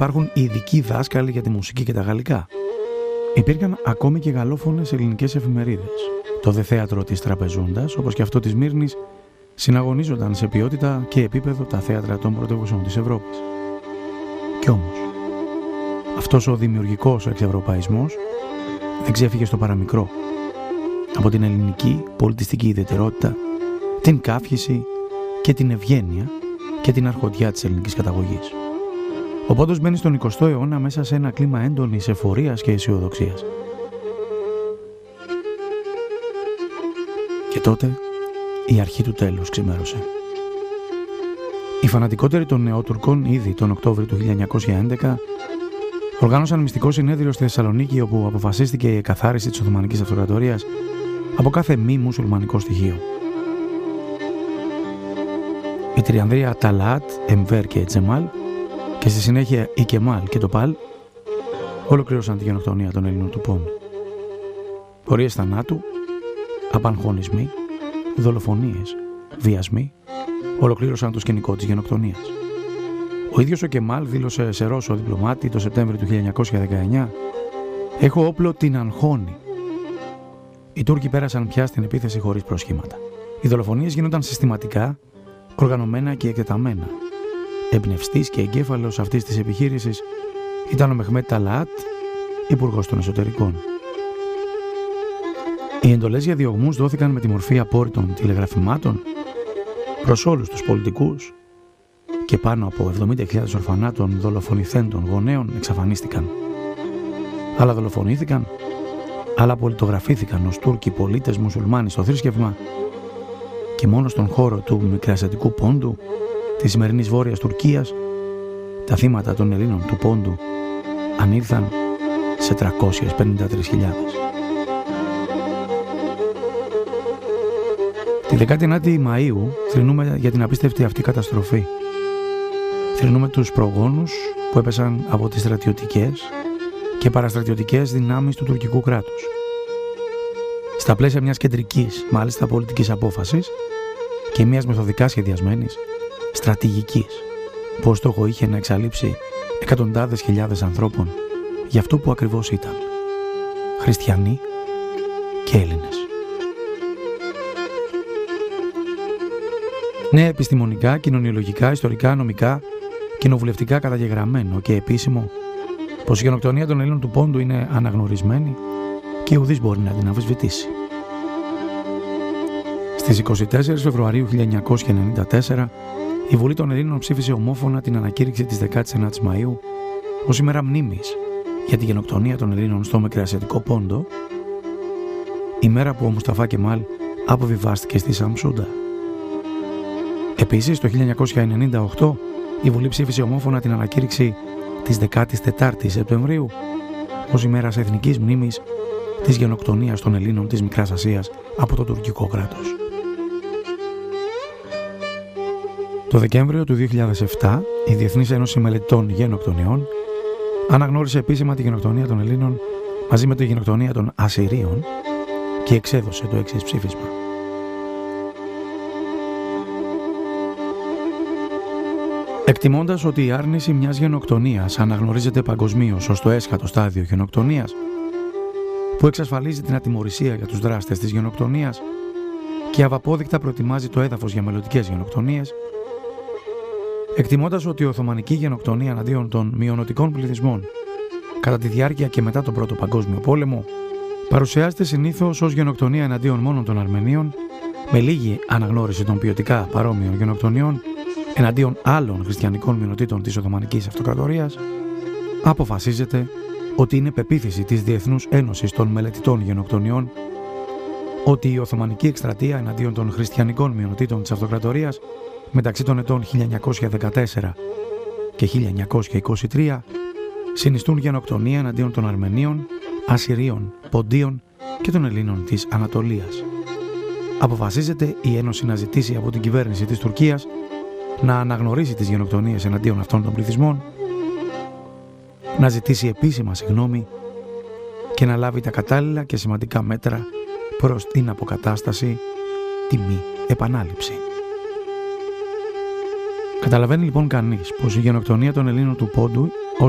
υπάρχουν ειδικοί δάσκαλοι για τη μουσική και τα γαλλικά. Υπήρχαν ακόμη και γαλλόφωνες ελληνικές εφημερίδες. Το Δε Θέατρο της Τραπεζούντας, όπως και αυτό της Μύρνης, συναγωνίζονταν σε ποιότητα και επίπεδο τα θέατρα των πρωτεύουσων της Ευρώπης. Κι όμως, αυτός ο δημιουργικός εξευρωπαϊσμός δεν ξέφυγε στο παραμικρό από την ελληνική πολιτιστική ιδιαιτερότητα, την καύχηση και την ευγένεια και την αρχοντιά της ελληνικής καταγωγής. Ο πόντος μπαίνει στον 20ο αιώνα μέσα σε ένα κλίμα έντονης εφορίας και αισιοδοξίας. Και τότε η αρχή του τέλους ξημέρωσε. Οι φανατικότεροι των νεότουρκων ήδη τον Οκτώβριο του 1911 οργάνωσαν μυστικό συνέδριο στη Θεσσαλονίκη, όπου αποφασίστηκε η εκαθάριση της Οθωμανικής Αυτοκρατορίας από κάθε μη μουσουλμανικό στοιχείο. Η Τριανδρία Ταλάτ, Εμβέρ και Τζεμάλ και στη συνέχεια η Κεμάλ και το Παλ ολοκλήρωσαν τη γενοκτονία των Ελλήνων του Πόντου. Πορείες θανάτου, απαγχωνισμοί, δολοφονίες, βιασμοί ολοκλήρωσαν το σκηνικό της γενοκτονίας. Ο ίδιος ο Κεμάλ δήλωσε σε Ρώσο διπλωμάτη το Σεπτέμβριο του 1919: «Έχω όπλο την αγχώνη». Οι Τούρκοι πέρασαν πια στην επίθεση χωρίς προσχήματα. Οι δολοφονίες γίνονταν συστηματικά, οργανωμένα και εκτεταμένα. Εμπνευστής και εγκέφαλος αυτής της επιχείρησης ήταν ο Μεχμέτ Ταλάτ, υπουργός των εσωτερικών. Οι εντολές για διωγμούς δόθηκαν με τη μορφή απόρριτων τηλεγραφημάτων προς όλους τους πολιτικούς και πάνω από 70.000 ορφανάτων δολοφονηθέντων γονέων εξαφανίστηκαν. Άλλα δολοφονήθηκαν, άλλα πολιτογραφήθηκαν ως Τούρκοι πολίτες μουσουλμάνοι στο θρήσκευμα και μόνο στον χώρο του Μικρασιατικού Πόντου, της σημερινής Βόρειας Τουρκίας, τα θύματα των Ελλήνων του Πόντου ανήλθαν σε 353.000. Τη 19η Μαΐου θρηνούμε για την απίστευτη αυτή καταστροφή. Θρηνούμε τους προγόνους που έπεσαν από τις στρατιωτικές και παραστρατιωτικές δυνάμεις του τουρκικού κράτους. Στα πλαίσια μιας κεντρικής, μάλιστα πολιτικής απόφασης και μιας μεθοδικά σχεδιασμένης στρατηγικής που ως στόχο είχε να εξαλείψει εκατοντάδες χιλιάδες ανθρώπων για αυτό που ακριβώς ήταν: χριστιανοί και Έλληνες. Ναι, επιστημονικά, κοινωνιολογικά, ιστορικά, νομικά, κοινοβουλευτικά καταγεγραμμένο και επίσημο πως η γενοκτονία των Ελλήνων του Πόντου είναι αναγνωρισμένη και ουδής μπορεί να την αμφισβητήσει. Στις 24 Φεβρουαρίου 1994 η Βουλή των Ελλήνων ψήφισε ομόφωνα την ανακήρυξη της 19ης Μαΐου ως ημέρα μνήμης για τη γενοκτονία των Ελλήνων στο Μικρασιατικό Πόντο, ημέρα που ο Μουσταφά Κεμάλ αποβιβάστηκε στη Σαμσούντα. Επίσης, το 1998 η Βουλή ψήφισε ομόφωνα την ανακήρυξη της 14ης Σεπτεμβρίου ως ημέρας εθνικής μνήμης της γενοκτονίας των Ελλήνων της Μικράς Ασίας από το τουρκικό κράτος. Το Δεκέμβριο του 2007 η Διεθνής Ένωση Μελετών Γενοκτονιών αναγνώρισε επίσημα τη γενοκτονία των Ελλήνων μαζί με τη γενοκτονία των Ασσυρίων και εξέδωσε το εξής ψήφισμα: εκτιμώντας ότι η άρνηση μιας γενοκτονίας αναγνωρίζεται παγκοσμίως ως το έσχατο στάδιο γενοκτονίας που εξασφαλίζει την ατιμωρησία για τους δράστες της γενοκτονίας και αβαπόδεικτα προετοιμάζει το έδαφος για μελλοντικές γενοκτονίες, εκτιμώντας ότι η Οθωμανική γενοκτονία εναντίον των μειονοτικών πληθυσμών κατά τη διάρκεια και μετά τον Πρώτο Παγκόσμιο Πόλεμο παρουσιάζεται συνήθως ως γενοκτονία εναντίον μόνον των Αρμενίων, με λίγη αναγνώριση των ποιοτικά παρόμοιων γενοκτονιών εναντίον άλλων χριστιανικών μειονοτήτων της Οθωμανικής Αυτοκρατορίας, αποφασίζεται ότι είναι πεποίθηση της Διεθνούς Ένωσης των Μελετητών Γενοκτονιών ότι η Οθωμανική εκστρατεία εναντίον των χριστιανικών μειονοτήτων της Αυτοκρατορίας μεταξύ των ετών 1914 και 1923 συνιστούν γενοκτονία εναντίον των Αρμενίων, Ασσυρίων, Ποντίων και των Ελλήνων της Ανατολίας. Αποφασίζεται η Ένωση να ζητήσει από την κυβέρνηση της Τουρκίας να αναγνωρίσει τις γενοκτονίες εναντίον αυτών των πληθυσμών, να ζητήσει επίσημα συγγνώμη και να λάβει τα κατάλληλα και σημαντικά μέτρα προς την αποκατάσταση, τη μη επανάληψη. Καταλαβαίνει λοιπόν κανείς πως η γενοκτονία των Ελλήνων του Πόντου